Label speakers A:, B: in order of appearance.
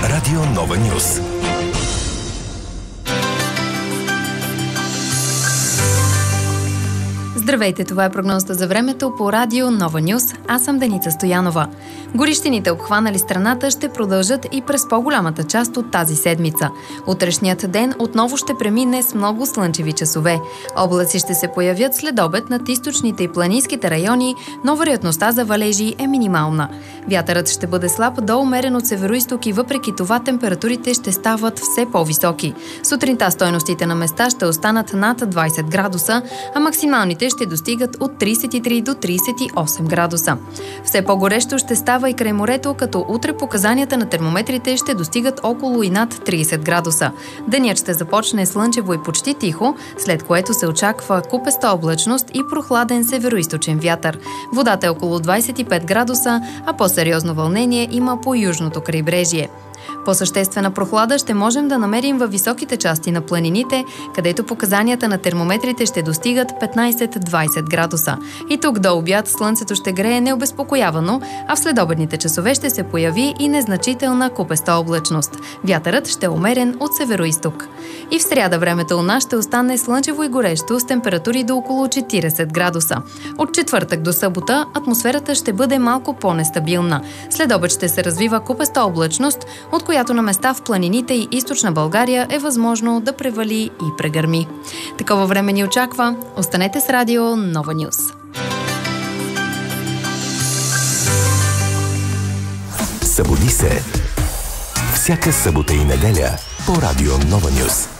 A: Радио Нова Нюз.
B: Здравейте, това е прогнозата за времето по Радио Нова Нюз. Аз съм Деница Стоянова. Горещините, обхванали страната, ще продължат и през по-голямата част от тази седмица. Утрешният ден отново ще премине с много слънчеви часове. Облаци ще се появят след обед над източните и планинските райони, но вероятността за валежи е минимална. Вятърът ще бъде слаб до умерен от североизток и въпреки това температурите ще стават все по-високи. Сутринта стойностите на места ще останат над 20 градуса, а максималните ще достигат от 33 до 38 градуса. Все по-горещо ще става и край морето, като утре показанията на термометрите ще достигат около и над 30 градуса. Денят ще започне слънчево и почти тихо, след което се очаква купеста облачност и прохладен североизточен вятър. Водата е около 25 градуса, а по-сериозно вълнение има по южното крайбрежие. По-съществена прохлада ще можем да намерим във високите части на планините, където показанията на термометрите ще достигат 15-20 градуса. И тук до обяд слънцето ще грее необезпокоявано, а в следобедните часове ще се появи и незначителна купеста облачност. Вятърът ще е умерен от североизток. И в сряда времето у нас ще остане слънчево и горещо с температури до около 40 градуса. От четвъртък до събота атмосферата ще бъде малко по-нестабилна. След обед ще се развива купеста облачност, от която на места в планините и източна България е възможно да превали и прегърми. Такова време ни очаква. Останете с Радио Нова Нюз.
A: Събуди се. Всяка събота и неделя по Радио Нова Нюз.